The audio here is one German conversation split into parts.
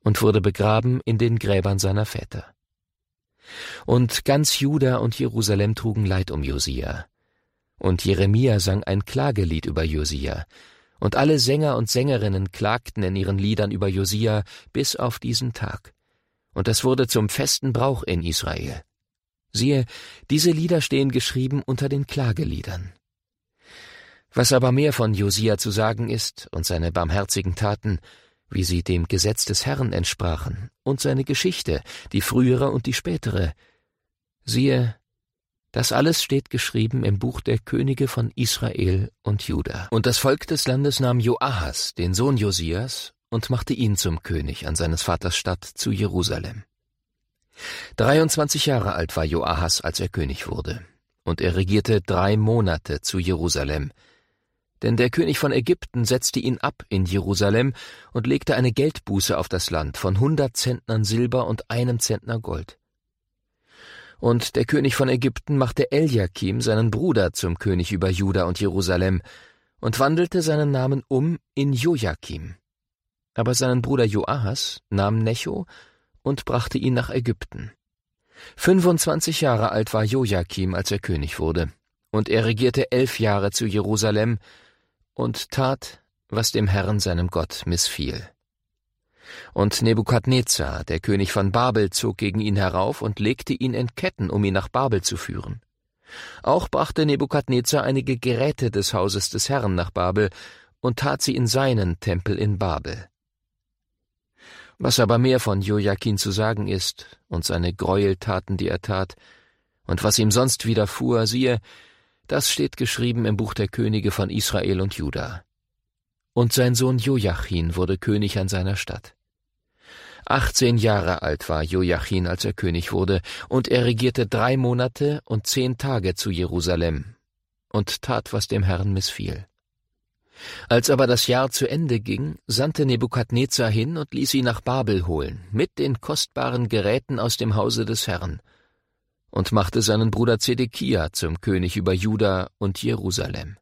und wurde begraben in den Gräbern seiner Väter. Und ganz Juda und Jerusalem trugen Leid um Josia. Und Jeremia sang ein Klagelied über Josia. Und alle Sänger und Sängerinnen klagten in ihren Liedern über Josia bis auf diesen Tag. Und das wurde zum festen Brauch in Israel. Siehe, diese Lieder stehen geschrieben unter den Klageliedern. Was aber mehr von Josia zu sagen ist und seine barmherzigen Taten, wie sie dem Gesetz des Herrn entsprachen, und seine Geschichte, die frühere und die spätere, siehe, das alles steht geschrieben im Buch der Könige von Israel und Juda. Und das Volk des Landes nahm Joahas, den Sohn Josias, und machte ihn zum König an seines Vaters Stadt zu Jerusalem. 23 Jahre alt war Joahas, als er König wurde, und er regierte 3 Monate zu Jerusalem. Denn der König von Ägypten setzte ihn ab in Jerusalem und legte eine Geldbuße auf das Land von 100 Zentnern Silber und 1 Zentner Gold. Und der König von Ägypten machte Eliakim, seinen Bruder, zum König über Juda und Jerusalem und wandelte seinen Namen um in Jojakim. Aber seinen Bruder Joahas nahm Necho und brachte ihn nach Ägypten. 25 Jahre alt war Jojakim, als er König wurde, und er regierte 11 Jahre zu Jerusalem und tat, was dem Herrn seinem Gott missfiel. Und Nebukadnezar, der König von Babel, zog gegen ihn herauf und legte ihn in Ketten, um ihn nach Babel zu führen. Auch brachte Nebukadnezar einige Geräte des Hauses des Herrn nach Babel und tat sie in seinen Tempel in Babel. Was aber mehr von Jojakim zu sagen ist und seine Gräueltaten, die er tat, und was ihm sonst widerfuhr, siehe, das steht geschrieben im Buch der Könige von Israel und Juda. Und sein Sohn Jojachin wurde König an seiner Stadt. 18 Jahre alt war Jojachin, als er König wurde, und er regierte 3 Monate und 10 Tage zu Jerusalem und tat, was dem Herrn missfiel. Als aber das Jahr zu Ende ging, sandte Nebukadnezar hin und ließ ihn nach Babel holen, mit den kostbaren Geräten aus dem Hause des Herrn, und machte seinen Bruder Zedekia zum König über Juda und Jerusalem.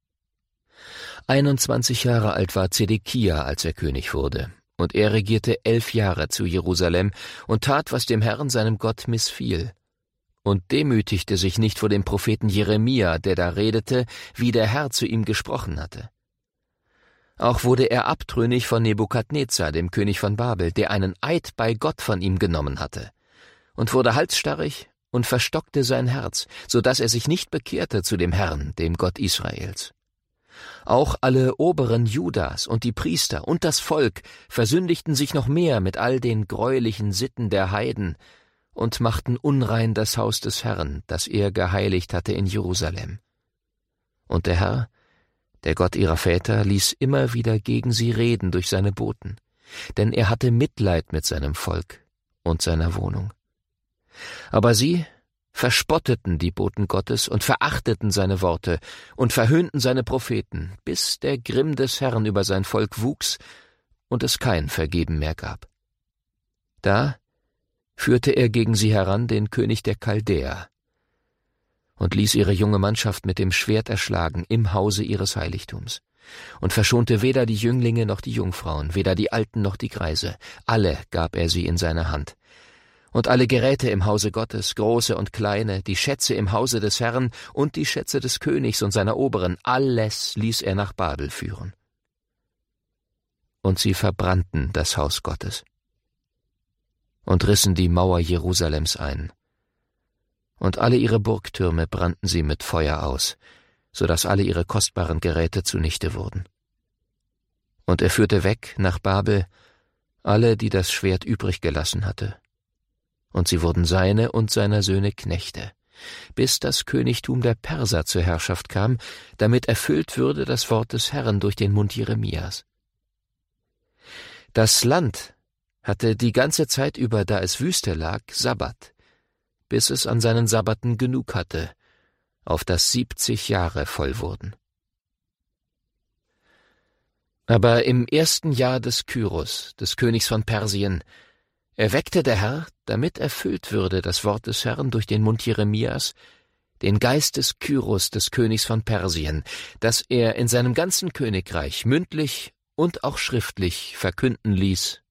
21 Jahre alt war Zedekia, als er König wurde, und er regierte 11 Jahre zu Jerusalem und tat, was dem Herrn seinem Gott missfiel, und demütigte sich nicht vor dem Propheten Jeremia, der da redete, wie der Herr zu ihm gesprochen hatte. Auch wurde er abtrünnig von Nebukadnezar, dem König von Babel, der einen Eid bei Gott von ihm genommen hatte, und wurde halsstarrig und verstockte sein Herz, so dass er sich nicht bekehrte zu dem Herrn, dem Gott Israels. Auch alle Oberen Judas und die Priester und das Volk versündigten sich noch mehr mit all den greulichen Sitten der Heiden und machten unrein das Haus des Herrn, das er geheiligt hatte in Jerusalem. Und der Herr, der Gott ihrer Väter, ließ immer wieder gegen sie reden durch seine Boten, denn er hatte Mitleid mit seinem Volk und seiner Wohnung. Aber sie verspotteten die Boten Gottes und verachteten seine Worte und verhöhnten seine Propheten, bis der Grimm des Herrn über sein Volk wuchs und es kein Vergeben mehr gab. Da führte er gegen sie heran den König der Chaldäer und ließ ihre junge Mannschaft mit dem Schwert erschlagen im Hause ihres Heiligtums und verschonte weder die Jünglinge noch die Jungfrauen, weder die Alten noch die Greise, alle gab er sie in seine Hand. Und alle Geräte im Hause Gottes, große und kleine, die Schätze im Hause des Herrn und die Schätze des Königs und seiner Oberen, alles ließ er nach Babel führen. Und sie verbrannten das Haus Gottes und rissen die Mauer Jerusalems ein. Und alle ihre Burgtürme brannten sie mit Feuer aus, so dass alle ihre kostbaren Geräte zunichte wurden. Und er führte weg nach Babel alle, die das Schwert übrig gelassen hatte. Und sie wurden seine und seiner Söhne Knechte, bis das Königtum der Perser zur Herrschaft kam, damit erfüllt würde das Wort des Herrn durch den Mund Jeremias. Das Land hatte die ganze Zeit über, da es Wüste lag, Sabbat, bis es an seinen Sabbaten genug hatte, auf dass 70 Jahre voll wurden. Aber im 1. Jahr des Kyros, des Königs von Persien, erweckte der Herr, damit erfüllt würde das Wort des Herrn durch den Mund Jeremias, den Geist des Kyros, des Königs von Persien, dass er in seinem ganzen Königreich mündlich und auch schriftlich verkünden ließ